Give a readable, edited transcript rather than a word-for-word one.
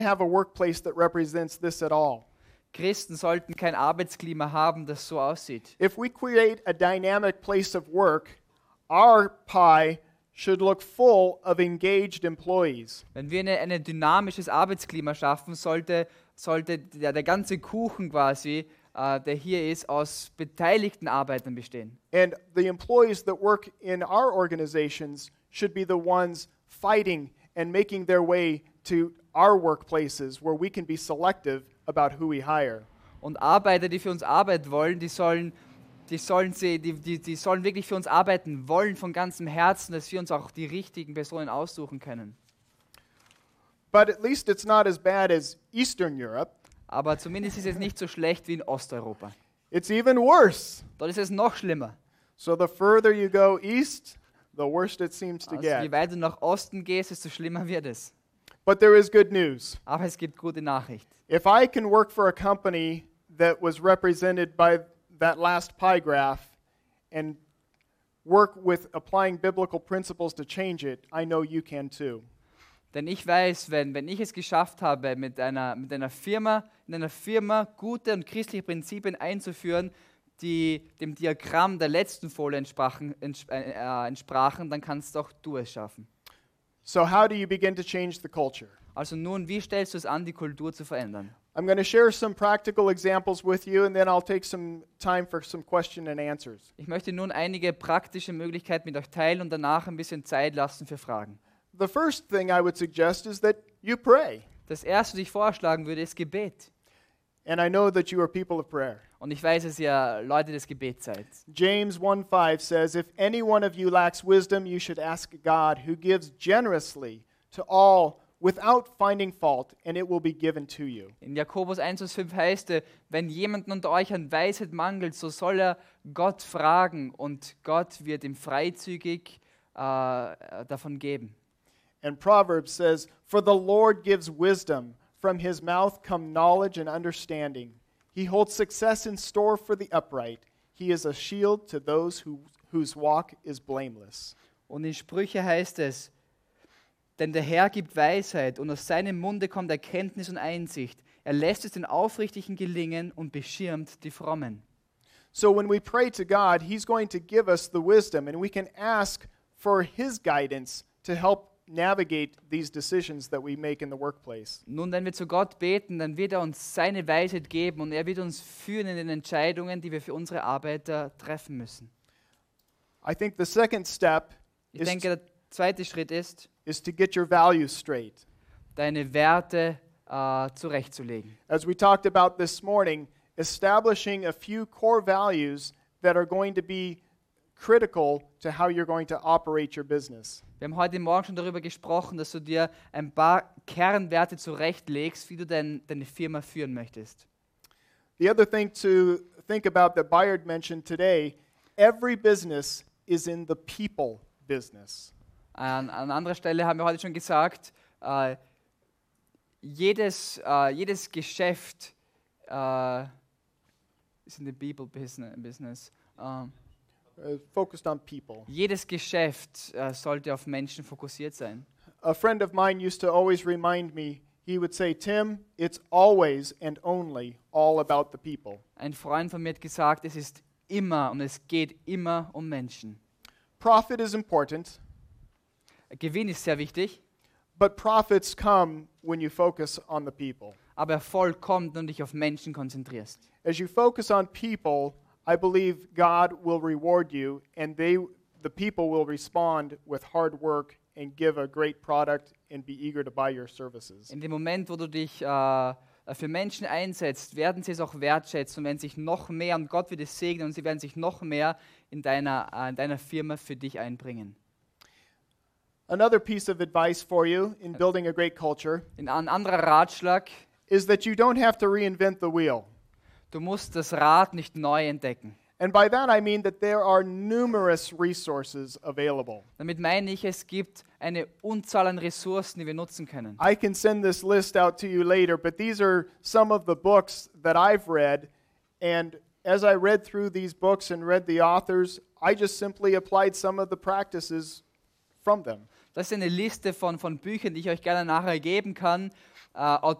have a workplace that represents this at all. Christen sollten kein Arbeitsklima haben, das so aussieht. If we create a dynamic place of work, our pie should look full of engaged employees. Wenn wir ein dynamisches Arbeitsklima schaffen, sollte der ganze Kuchen quasi, der hier ist, aus beteiligten Arbeitern bestehen. And the employees that work in our organizations should be the ones fighting and making their way to our workplaces where we can be selective about who we hire. Und Arbeiter, die für uns arbeiten wollen, die sollen wirklich für uns arbeiten wollen von ganzem Herzen, dass wir uns auch die richtigen Personen aussuchen können. But at least it's not as bad as Eastern Europe. Aber zumindest ist es nicht so schlecht wie in Osteuropa. It's even worse. Dort ist es noch schlimmer. So the further you go east, the worse it seems to Also je get. weiter du nach Osten gehst, desto schlimmer wird es. But there is good news. Aber es gibt gute Nachricht. If I can work for a company that was represented by that last pie graph and work with applying biblical principles to change it, I know you can too. Denn ich weiß, wenn ich es geschafft habe, in einer Firma gute und christliche Prinzipien einzuführen, die dem Diagramm der letzten Folie entsprachen, dann kannst auch du es schaffen. So how do you begin to change the culture? Also nun, wie stellst du es an, die Kultur zu verändern? I'm going to share some practical examples with you, and then I'll take some time for some question and answers. Ich möchte nun einige praktische Möglichkeiten mit euch teilen und danach ein bisschen Zeit lassen für Fragen. The first thing I would suggest is that you pray. Das erste, was ich vorschlagen würde, ist Gebet. And I know that you are people of prayer. Und ich weiß, dass ihr Leute des Gebets seid. James 1:5 says, "If any one of you lacks wisdom, you should ask God, who gives generously to all without finding fault, and it will be given to you." In Jakobus 1,5 heißt es, wenn jemand unter euch an Weisheit mangelt, so soll er Gott fragen und Gott wird ihm freizügig davon geben. And Proverbs says, "For the Lord gives wisdom, from his mouth come knowledge and understanding. He holds success in store for the upright. He is a shield to those whose walk is blameless." Und in Sprüche heißt es, denn der Herr gibt Weisheit und aus seinem Munde kommt Erkenntnis und Einsicht. Er lässt es den Aufrichtigen gelingen und beschirmt die Frommen. So when we pray to God, he's going to give us the wisdom, and we can ask for his guidance to help navigate these decisions that we make in the workplace. Nun, wenn wir zu Gott beten, dann wird er uns seine Weisheit geben und er wird uns führen in den Entscheidungen, die wir für unsere Arbeiter treffen müssen. I think the second step Ich denke, der zweite Schritt ist, is to get your values straight. deine Werte zurechtzulegen. As we talked about this morning, establishing a few core values that are going to be critical to how you're going to operate your business. Wir haben heute Morgen schon darüber gesprochen, dass du dir ein paar Kernwerte zurechtlegst, wie du deine Firma führen möchtest. The other thing to think about that Bayard mentioned today, every business is in the people business. An anderer Stelle haben wir heute schon gesagt, jedes Geschäft ist in the people business. Focused on people. Jedes Geschäft sollte auf Menschen fokussiert sein. A friend of mine used to always remind me, he would say, "Tim, it's always and only all about the people." Ein Freund von mir hat gesagt, es ist immer und es geht immer um Menschen. Profit is important, Gewinn ist sehr wichtig, but profits come when you focus on the people. aber Erfolg kommt, wenn du dich auf Menschen konzentrierst. As you focus on people, I believe God will reward you, and the people will respond with hard work and give a great product and be eager to buy your services. In dem Moment, wo du dich für Menschen einsetzt, werden sie es auch wertschätzen und werden sich noch mehr, und Gott wird es segnen, und sie werden sich noch mehr in deiner Firma für dich einbringen. Another piece of advice for you in building a great culture Ein anderer Ratschlag, is that you don't have to reinvent the wheel. du musst das Rad nicht neu entdecken. And by that I mean that there are numerous resources available. Damit meine ich, es gibt eine Unzahl an Ressourcen, die wir nutzen können. I can send this list out to you later, but these are some of the books that I've read, and as I read through these books and read the authors, I just simply applied some of the practices from them. Das ist eine Liste von Büchern, die ich euch gerne nachher geben kann. äh,